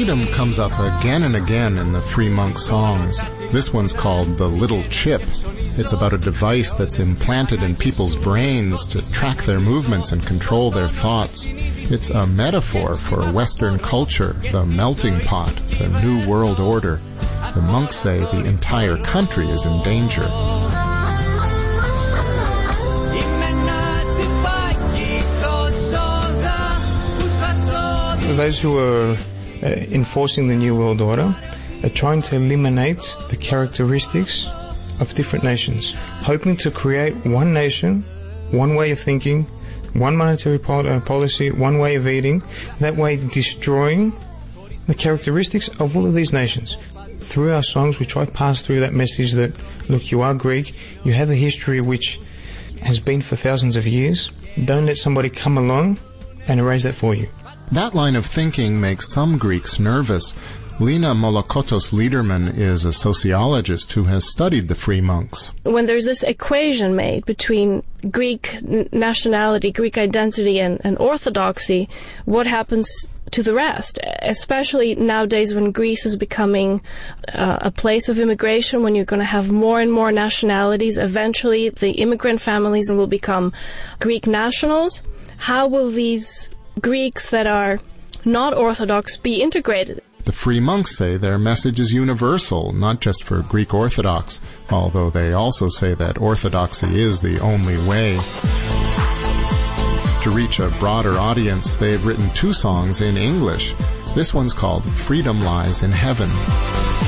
Freedom comes up again and again in the Free Monk songs. This one's called The Little Chip. It's about a device that's implanted in people's brains to track their movements and control their thoughts. It's a metaphor for Western culture, the melting pot, the new world order. The monks say the entire country is in danger. Those who are enforcing the New World Order are trying to eliminate the characteristics of different nations, hoping to create one nation, one way of thinking, one monetary policy, one way of eating, that way destroying the characteristics of all of these nations. Through our songs, we try to pass through that message that, look, you are Greek, you have a history which has been for thousands of years. Don't let somebody come along and erase that for you. That line of thinking makes some Greeks nervous. Lina Molokotos-Liederman is a sociologist who has studied the Free Monks. When there's this equation made between Greek nationality, Greek identity, and orthodoxy, what happens to the rest? Especially nowadays when Greece is becoming a place of immigration, when you're going to have more and more nationalities. Eventually, the immigrant families will become Greek nationals. How will these Greeks that are not Orthodox be integrated? The Free Monks say their message is universal, not just for Greek Orthodox, although they also say that Orthodoxy is the only way. To reach a broader audience, they've written 2 songs in English. This one's called Freedom Lies in Heaven.